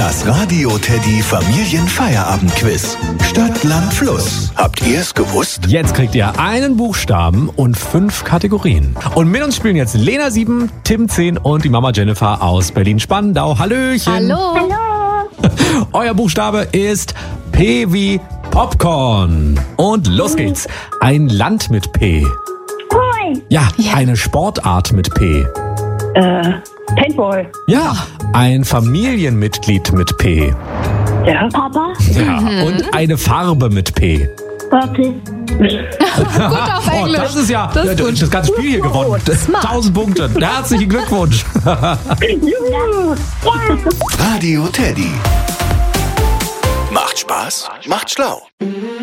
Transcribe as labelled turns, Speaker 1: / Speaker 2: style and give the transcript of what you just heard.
Speaker 1: Das Radio Teddy Familienfeierabendquiz. Stadt, Land, Fluss. Habt ihr es gewusst?
Speaker 2: Jetzt kriegt ihr einen Buchstaben und 5 Kategorien. Und mit uns spielen jetzt Lena 7, Tim 10 und die Mama Jennifer aus Berlin-Spandau. Hallöchen.
Speaker 3: Hallo.
Speaker 2: Euer Buchstabe ist P wie Popcorn. Und los geht's. Ein Land mit P.
Speaker 4: Cool.
Speaker 2: Ja, eine Sportart mit P.
Speaker 4: Paintball.
Speaker 2: Ja, ein Familienmitglied mit P.
Speaker 4: Ja. Papa.
Speaker 2: Ja, und eine Farbe mit P.
Speaker 4: Purple.
Speaker 3: Gut auf Englisch.
Speaker 2: Das ist ja
Speaker 3: Das ist gut.
Speaker 2: das ganze Spiel hier gewonnen. 1000 Punkte. Herzlichen Glückwunsch.
Speaker 4: Juhu.
Speaker 1: Radio Teddy. Macht Spaß, macht schlau.